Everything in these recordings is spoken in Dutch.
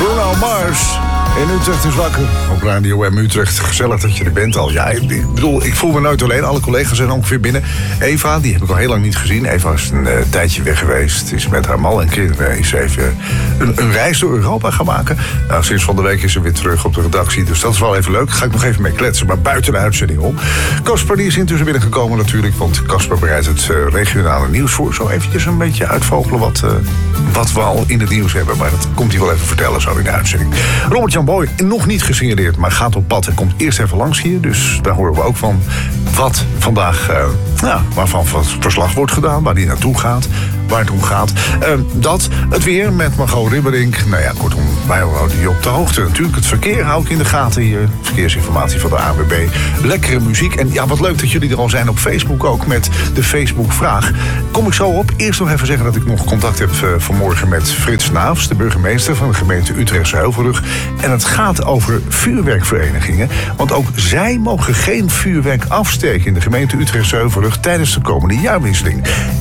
Bruno Mars. In Utrecht is wakker. Op Radio M Utrecht. Gezellig dat je er bent al. Ja, ik bedoel, ik voel me nooit alleen. Alle collega's zijn ongeveer binnen. Eva, die heb ik al heel lang niet gezien. Eva is een tijdje weg geweest. Is met haar man en kinderen is even een reis door Europa gaan maken. Nou, sinds van de week is ze weer terug op de redactie. Dus dat is wel even leuk. Ga ik nog even mee kletsen. Maar buiten de uitzending om. Casper die is intussen binnengekomen natuurlijk. Want Casper bereidt het regionale nieuws voor. Zo eventjes een beetje uitvogelen wat we al in het nieuws hebben. Maar dat komt hij wel even vertellen zo in de uitzending. Robert-Jan Boy, nog niet gesignaleerd, maar gaat op pad en komt eerst even langs hier. Dus daar horen we ook van wat vandaag, waarvan verslag wordt gedaan, waar die naartoe gaat, waar het om gaat. Dat, het weer met Margot Ribberink. Nou ja, kortom, wij houden je op de hoogte. Natuurlijk, het verkeer hou ik in de gaten hier. Verkeersinformatie van de ANWB. Lekkere muziek. En ja, wat leuk dat jullie er al zijn op Facebook ook met de Facebook-vraag. Kom ik zo op. Eerst nog even zeggen dat ik nog contact heb vanmorgen met Frits Naafs, de burgemeester van de gemeente Utrechtse Heuvelrug. En het gaat over vuurwerkverenigingen. Want ook zij mogen geen vuurwerk afsteken in de gemeente Utrechtse Heuvelrug tijdens de komende jaarwisseling.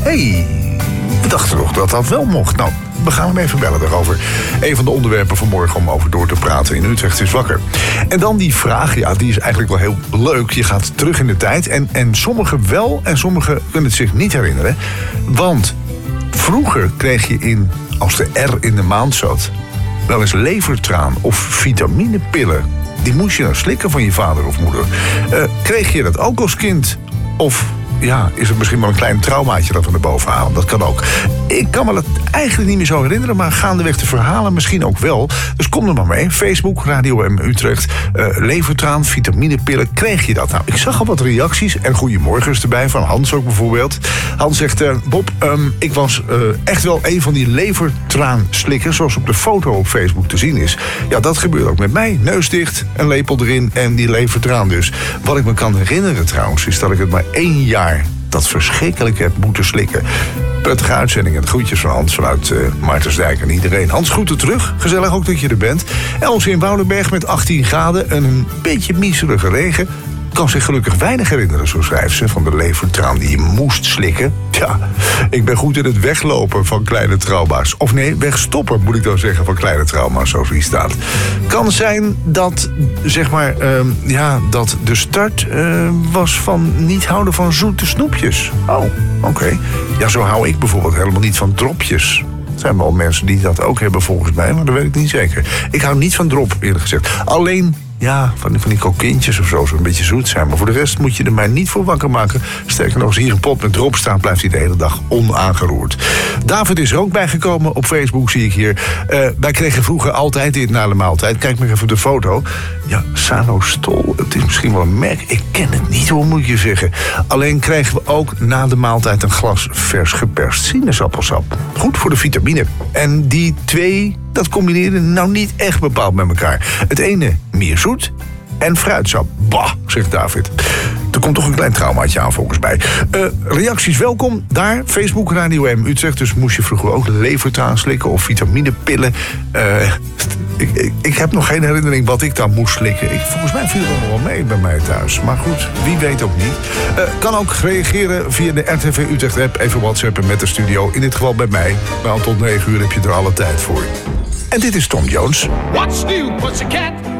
We dachten nog dat dat wel mocht. Nou, we gaan hem even bellen daarover. Een van de onderwerpen van morgen om over door te praten in Utrecht is wakker. En dan die vraag, ja, die is eigenlijk wel heel leuk. Je gaat terug in de tijd en sommigen wel en sommigen kunnen het zich niet herinneren. Want vroeger kreeg je als de R in de maand zat, wel eens levertraan of vitaminepillen. Die moest je dan slikken van je vader of moeder. Kreeg je dat ook als kind? Of ja, is het misschien wel een klein traumaatje dat we naar boven halen? Dat kan ook. Ik kan me dat eigenlijk niet meer zo herinneren, maar gaandeweg de verhalen misschien ook wel. Dus kom er maar mee. Facebook, Radio M Utrecht, levertraan, vitaminepillen. Kreeg je dat? Nou, ik zag al wat reacties en goeiemorgens erbij, van Hans ook bijvoorbeeld. Hans zegt, Bob, ik was echt wel een van die levertraanslikkers, zoals op de foto op Facebook te zien is. Ja, dat gebeurt ook met mij. Neus dicht, een lepel erin en die levertraan dus. Wat ik me kan herinneren trouwens, is dat ik het maar 1 jaar dat verschrikkelijk heb moeten slikken. Prettige uitzending en groetjes van Hans vanuit Maartensdijk en iedereen. Hans, groeten terug. Gezellig ook dat je er bent. Els in Woudenberg met 18 graden en een beetje miserige regen. Kan zich gelukkig weinig herinneren, zo schrijft ze, van de levertraan die je moest slikken. Ja, ik ben goed in het weglopen van kleine trauma's. Of nee, wegstoppen moet ik dan zeggen van kleine trauma's, zoals hier staat. Kan zijn dat, zeg maar, dat de start was van niet houden van zoete snoepjes. Oh, oké. Ja, zo hou ik bijvoorbeeld helemaal niet van dropjes. Er zijn wel mensen die dat ook hebben volgens mij, maar dat weet ik niet zeker. Ik hou niet van drop, eerlijk gezegd. Alleen, ja, van die kokintjes of zo een beetje zoet zijn. Maar voor de rest moet je er mij niet voor wakker maken. Sterker nog, als hier een pot met drop staat, blijft hij de hele dag onaangeroerd. David is er ook bijgekomen. Op Facebook zie ik hier. Wij kregen vroeger altijd dit na de maaltijd. Kijk maar even op de foto. Ja, Sanostol. Het is misschien wel een merk. Ik ken het niet, hoe moet je zeggen. Alleen krijgen we ook na de maaltijd een glas vers geperst sinaasappelsap. Goed voor de vitamine. En die twee, dat combineerde nou niet echt bepaald met elkaar. Het ene meer zoet en fruitsap. Bah, zegt David. Er komt toch een klein traumaatje aan volgens mij. Reacties welkom. Daar, Facebook, Radio M Utrecht. Dus moest je vroeger ook levertraan slikken of vitaminepillen. Ik heb nog geen herinnering wat ik dan moest slikken. Volgens mij viel het nog wel mee bij mij thuis. Maar goed, wie weet ook niet. Kan ook reageren via de RTV Utrecht app. Even WhatsAppen met de studio. In dit geval bij mij. Nou, tot 9 uur heb je er alle tijd voor. En dit is Tom Jones. What's new, pussycat?